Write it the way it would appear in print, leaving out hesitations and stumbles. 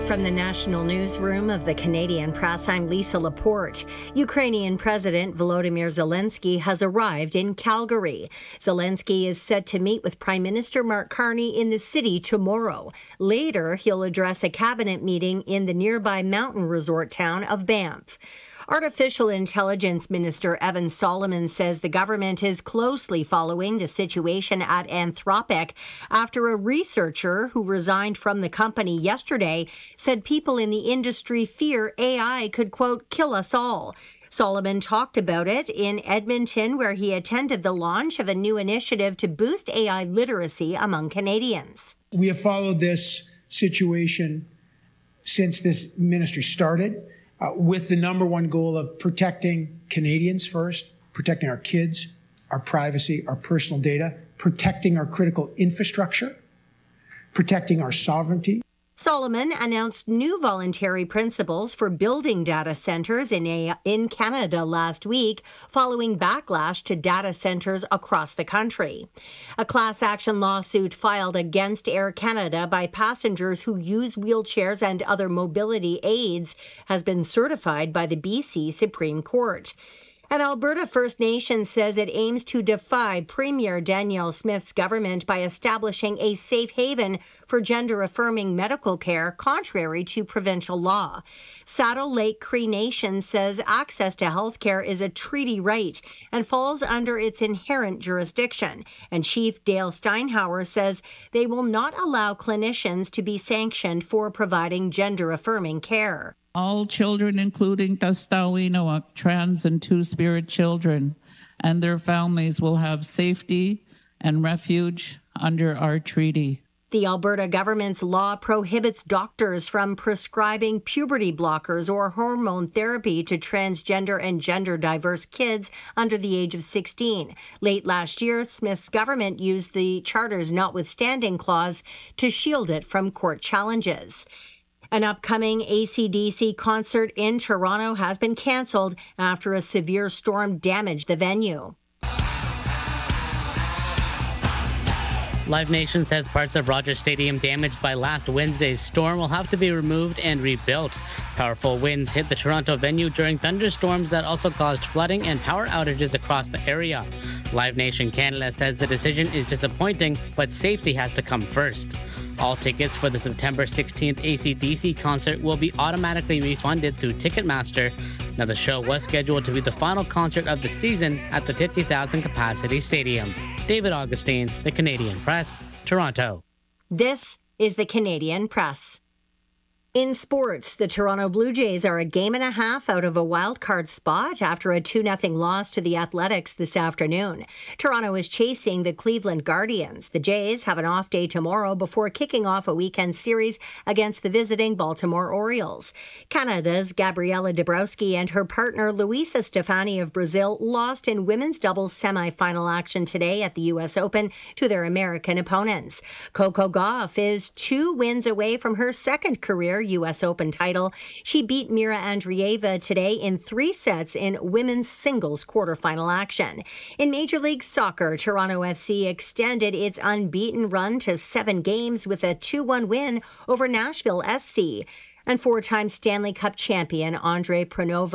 From the National Newsroom of the Canadian Press, I'm Lisa Laporte. Ukrainian President Volodymyr Zelensky has arrived in Calgary. Zelensky is set to meet with Prime Minister Mark Carney in the city tomorrow. Later, he'll address a cabinet meeting in the nearby mountain resort town of Banff. Artificial Intelligence Minister Evan Solomon says the government is closely following the situation at Anthropic after a researcher who resigned from the company yesterday said people in the industry fear AI could, quote, kill us all. Solomon talked about it in Edmonton, where he attended the launch of a new initiative to boost AI literacy among Canadians. We have followed this situation since this ministry started. With the number one goal of protecting Canadians first, protecting our kids, our privacy, our personal data, protecting our critical infrastructure, protecting our sovereignty. Solomon announced new voluntary principles for building data centers in Canada last week, following backlash to data centers across the country. A class action lawsuit filed against Air Canada by passengers who use wheelchairs and other mobility aids has been certified by the BC Supreme Court. And Alberta First Nation says it aims to defy Premier Danielle Smith's government by establishing a safe haven for gender-affirming medical care, contrary to provincial law. Saddle Lake Cree Nation says access to health care is a treaty right and falls under its inherent jurisdiction. And Chief Dale Steinhauer says they will not allow clinicians to be sanctioned for providing gender-affirming care. All children, including Tastawinawak, trans and two-spirit children, and their families will have safety and refuge under our treaty. The Alberta government's law prohibits doctors from prescribing puberty blockers or hormone therapy to transgender and gender-diverse kids under the age of 16. Late last year, Smith's government used the Charter's notwithstanding clause to shield it from court challenges. An upcoming AC/DC concert in Toronto has been cancelled after a severe storm damaged the venue. Live Nation says parts of Rogers Stadium damaged by last Wednesday's storm will have to be removed and rebuilt. Powerful winds hit the Toronto venue during thunderstorms that also caused flooding and power outages across the area. Live Nation Canada says the decision is disappointing, but safety has to come first. All tickets for the September 16th AC/DC concert will be automatically refunded through Ticketmaster. Now, the show was scheduled to be the final concert of the season at the 50,000 capacity stadium. David Augustine, The Canadian Press, Toronto. This is The Canadian Press. In sports, the Toronto Blue Jays are a game and a half out of a wild card spot after a 2-0 loss to the Athletics this afternoon. Toronto is chasing the Cleveland Guardians. The Jays have an off day tomorrow before kicking off a weekend series against the visiting Baltimore Orioles. Canada's Gabriela Dabrowski and her partner Luisa Stefani of Brazil lost in women's doubles semifinal action today at the U.S. Open to their American opponents. Coco Gauff is 2 wins away from her second career U.S. Open title. She beat Mira Andreeva today in 3 sets in women's singles quarterfinal action. In Major League Soccer, Toronto FC extended its unbeaten run to 7 games with a 2-1 win over Nashville SC. And 4-time Stanley Cup champion Andre Pronovo